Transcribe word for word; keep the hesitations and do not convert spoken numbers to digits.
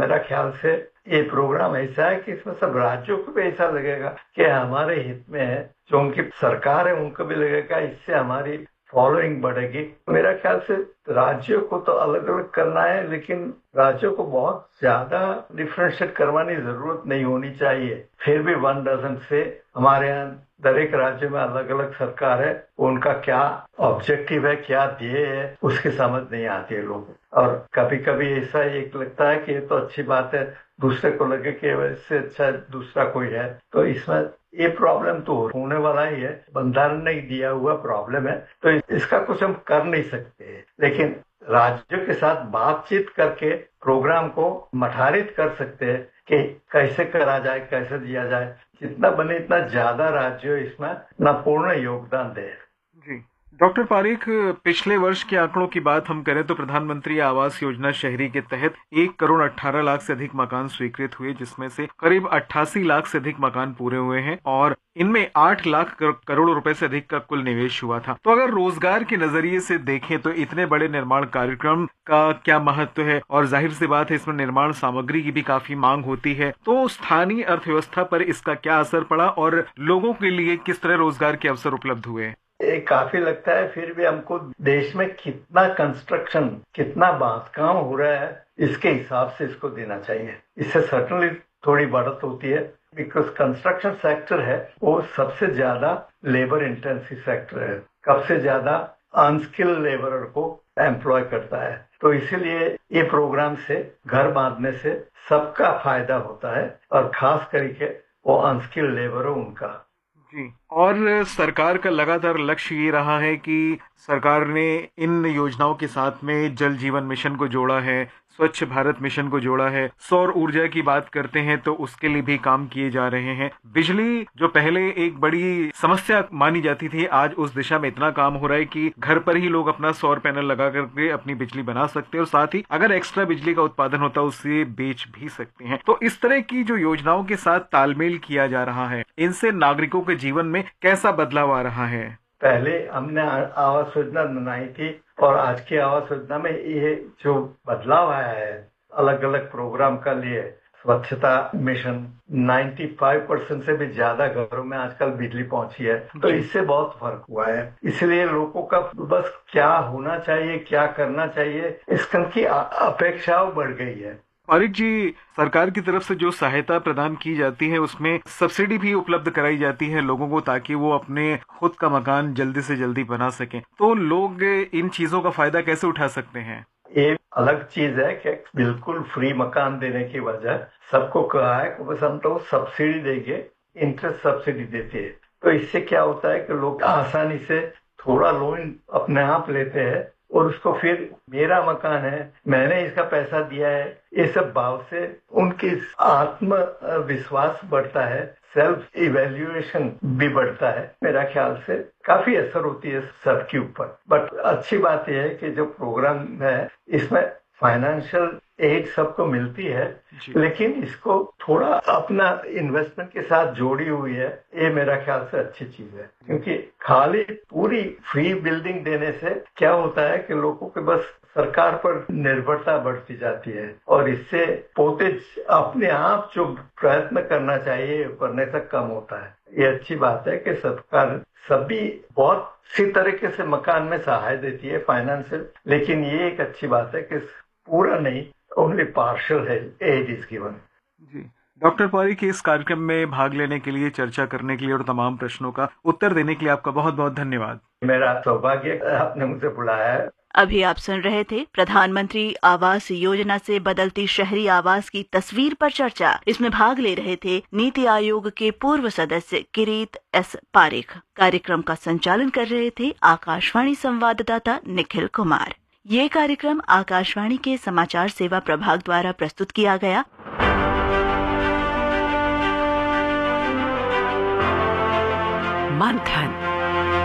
मेरा ख्याल से ये प्रोग्राम ऐसा है कि इसमें सब राज्यों को भी ऐसा लगेगा कि हमारे हित में है, जो उनकी सरकार है उनको भी लगेगा इससे हमारी फॉलोइंग बढ़ेगी। मेरा ख्याल से राज्यों को तो अलग अलग करना है, लेकिन राज्यों को बहुत ज्यादा डिफरेंशिएट करवाने की जरूरत नहीं होनी चाहिए। फिर भी वन डजन से हमारे यहाँ दरेक राज्य में अलग अलग सरकार है, उनका क्या ऑब्जेक्टिव है, क्या ध्येय है, उसकी समझ नहीं आती है लोगों को। और कभी कभी ऐसा एक लगता है कि ये तो अच्छी बात है, दूसरे को लगे कि वैसे अच्छा दूसरा कोई है, तो इसमें ये प्रॉब्लम तो होने वाला ही है। बंधारण नहीं दिया हुआ प्रॉब्लम है, तो इसका कुछ हम कर नहीं सकते, लेकिन राज्यों के साथ बातचीत करके प्रोग्राम को मठारित कर सकते हैं कि कैसे करा जाए, कैसे दिया जाए। जितना बने इतना ज्यादा राज्य इसमें अपना पूर्ण योगदान दे। जी डॉक्टर पारीक, पिछले वर्ष के आंकड़ों की बात हम करें तो प्रधानमंत्री आवास योजना शहरी के तहत एक करोड़ अट्ठारह लाख से अधिक मकान स्वीकृत हुए, जिसमें से करीब अट्ठासी लाख से अधिक मकान पूरे हुए हैं और इनमें आठ लाख करोड़ रुपए से अधिक का कुल निवेश हुआ था। तो अगर रोजगार के नजरिए से देखें तो इतने बड़े निर्माण कार्यक्रम का क्या महत्व है, और जाहिर सी बात है इसमें निर्माण सामग्री की भी काफी मांग होती है, तो स्थानीय अर्थव्यवस्था पर इसका क्या असर पड़ा और लोगों के लिए किस तरह रोजगार के अवसर उपलब्ध हुए? ये काफी लगता है, फिर भी हमको देश में कितना कंस्ट्रक्शन, कितना बांधकाम हो रहा है, इसके हिसाब से इसको देना चाहिए। इससे सर्टनली थोड़ी बढ़त होती है, बिकॉज कंस्ट्रक्शन सेक्टर है वो सबसे ज्यादा लेबर इंटेंसिव सेक्टर है, सबसे ज्यादा अनस्किल्ड लेबरर को एम्प्लॉय करता है। तो इसीलिए ये प्रोग्राम से, घर बांधने से सबका फायदा होता है, और खास करके वो अनस्किल्ड लेबर हो उनका। जी, और सरकार का लगातार लक्ष्य ये रहा है कि सरकार ने इन योजनाओं के साथ में जल जीवन मिशन को जोड़ा है, स्वच्छ भारत मिशन को जोड़ा है, सौर ऊर्जा की बात करते हैं तो उसके लिए भी काम किए जा रहे हैं। बिजली जो पहले एक बड़ी समस्या मानी जाती थी, आज उस दिशा में इतना काम हो रहा है कि घर पर ही लोग अपना सौर पैनल लगा करके अपनी बिजली बना सकते हैं और साथ ही अगर एक्स्ट्रा बिजली का उत्पादन होता है उसे बेच भी सकते हैं। तो इस तरह की जो योजनाओं के साथ तालमेल किया जा रहा है, इनसे नागरिकों के जीवन में कैसा बदलाव आ रहा है? पहले हमने आवास योजना बनाई थी और आज की आवास योजना में ये जो बदलाव आया है अलग अलग प्रोग्राम का लिए, स्वच्छता मिशन पचानवे परसेंट से भी ज्यादा घरों में आजकल बिजली पहुंची है, तो इससे बहुत फर्क हुआ है। इसलिए लोगों का बस क्या होना चाहिए, क्या करना चाहिए, इसकी अपेक्षाओं बढ़ गई है। पारीक जी, सरकार की तरफ से जो सहायता प्रदान की जाती है उसमें सब्सिडी भी उपलब्ध कराई जाती है लोगों को, ताकि वो अपने खुद का मकान जल्दी से जल्दी बना सकें। तो लोग इन चीजों का फायदा कैसे उठा सकते हैं? ये अलग चीज है कि बिल्कुल फ्री मकान देने की वजह सबको कहा है कि बस हम तो सब्सिडी देंगे, इंटरेस्ट सब्सिडी देते हैं। तो इससे क्या होता है कि लोग आसानी से थोड़ा लोन अपने आप लेते हैं और उसको फिर मेरा मकान है, मैंने इसका पैसा दिया है, ये सब भाव से उनकी आत्मविश्वास बढ़ता है, सेल्फ इवेल्युएशन भी बढ़ता है। मेरा ख्याल से काफी असर होती है सबके ऊपर। बट अच्छी बात यह है कि जो प्रोग्राम है इसमें फाइनेंशियल एड सबको मिलती है, लेकिन इसको थोड़ा अपना इन्वेस्टमेंट के साथ जोड़ी हुई है, ये मेरा ख्याल से अच्छी चीज है। क्योंकि खाली पूरी फ्री बिल्डिंग देने से क्या होता है कि लोगों के बस सरकार पर निर्भरता बढ़ती जाती है और इससे पोते अपने आप जो प्रयत्न करना चाहिए करने से कम होता है। ये अच्छी बात है कि सरकार सभी बहुत सी तरीके से मकान में सहाय देती है फाइनेंशियल, लेकिन ये एक अच्छी बात है कि पूरा नहीं, ओनली पार्शियल है add is given. Ji doctor Pareek, इस कार्यक्रम में भाग लेने के लिए, चर्चा करने के लिए और तमाम प्रश्नों का उत्तर देने के लिए आपका बहुत बहुत धन्यवाद। मेरा सौभाग्य आपने मुझे बुलाया है। अभी आप सुन रहे थे प्रधानमंत्री आवास योजना से बदलती शहरी आवास की तस्वीर पर चर्चा। इसमें भाग ले रहे थे नीति आयोग के पूर्व सदस्य किरीट एस पारीक। कार्यक्रम का संचालन कर रहे थे आकाशवाणी संवाददाता निखिल कुमार। ये कार्यक्रम आकाशवाणी के समाचार सेवा प्रभाग द्वारा प्रस्तुत किया गया। मंथन।